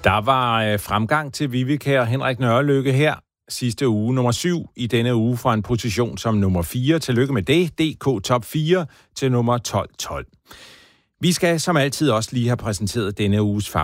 Der var fremgang til Viveke og Henrik Nørrelykke her sidste uge, nummer 7 i denne uge fra en position som nummer 4. Tillykke med det. DK Top 4 til nummer 12. Vi skal som altid også lige have præsenteret denne uges